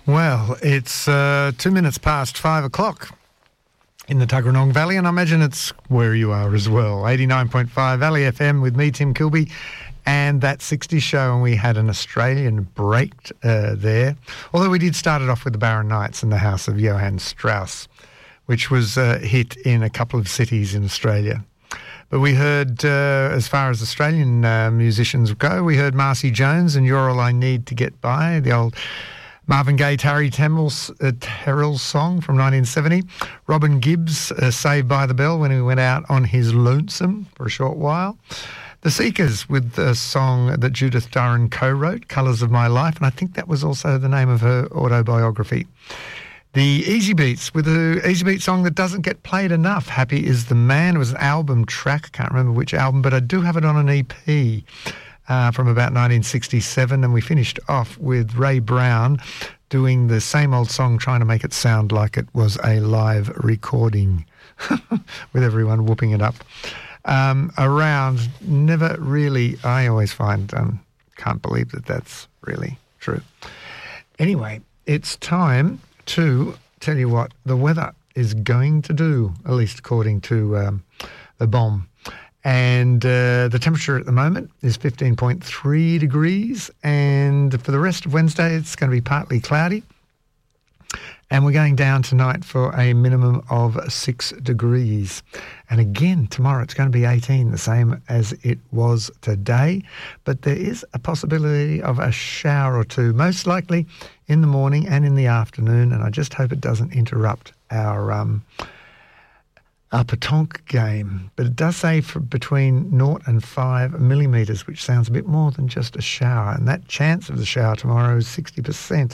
Well, it's 2 minutes past 5 o'clock in the Tuggeranong Valley, and I imagine it's where you are as well. 89.5 Valley FM with me, Tim Kilby, and That 60 Show, and we had an Australian break there. Although we did start it off with the Barron Knights and the House of Johann Strauss, which was a hit in a couple of cities in Australia. But we heard, as far as Australian musicians go, we heard Marcy Jones and You're All I Need to Get By, the old Marvin Gaye, Terrell song from 1970. Robin Gibbs, Saved by the Bell, when he went out on his lonesome for a short while. The Seekers with the song that Judith Durran co-wrote, Colours of My Life, and I think that was also the name of her autobiography. The Easy Beats with the Easy Beat song that doesn't get played enough, Happy is the Man. It was an album track, I can't remember which album, but I do have it on an EP from about 1967, and we finished off with Ray Brown doing the same old song, trying to make it sound like it was a live recording with everyone whooping it up. Around, never really, I always find, can't believe that that's really true. Anyway, it's time to tell you what the weather is going to do, at least according to the BOM. And the temperature at the moment is 15.3 degrees, and for the rest of Wednesday it's going to be partly cloudy. And we're going down tonight for a minimum of 6 degrees. And again, tomorrow it's going to be 18, the same as it was today. But there is a possibility of a shower or two, most likely in the morning and in the afternoon. And I just hope it doesn't interrupt our petanque game. But it does say for between 0 and 5 millimetres, which sounds a bit more than just a shower. And that chance of the shower tomorrow is 60%.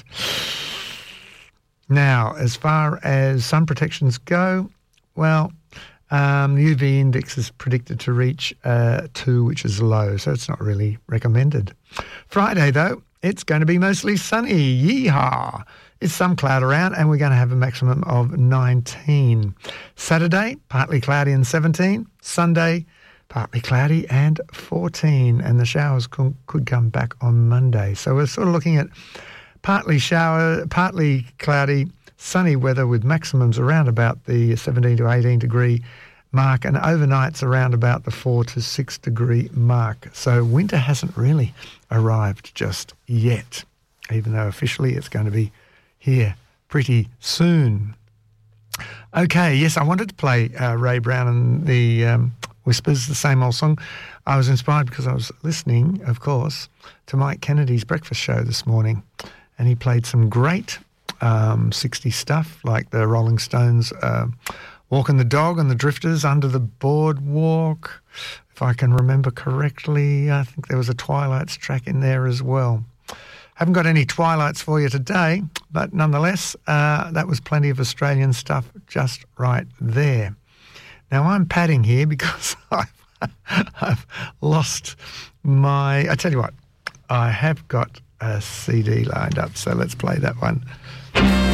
Now, as far as sun protections go, well, the UV index is predicted to reach 2, which is low, so it's not really recommended. Friday, though, it's going to be mostly sunny. Yeehaw! It's some cloud around, and we're going to have a maximum of 19. Saturday, partly cloudy and 17. Sunday, partly cloudy and 14. And the showers could come back on Monday. So we're sort of looking at partly partly cloudy, sunny weather with maximums around about the 17 to 18 degree mark, and overnights around about the 4 to 6 degree mark. So winter hasn't really arrived just yet, even though officially it's going to be here pretty soon. Okay, yes, I wanted to play Ray Brown and the Whispers, the same old song. I was inspired because I was listening, of course, to Mike Kennedy's breakfast show this morning, and he played some great 60s stuff like the Rolling Stones, Walking the Dog and the Drifters, Under the Boardwalk. If I can remember correctly, I think there was a Twilights track in there as well. Haven't got any Twilights for you today, but nonetheless, that was plenty of Australian stuff just right there. Now, I'm padding here because I've lost my... I tell you what, I have got a CD lined up, so let's play that one.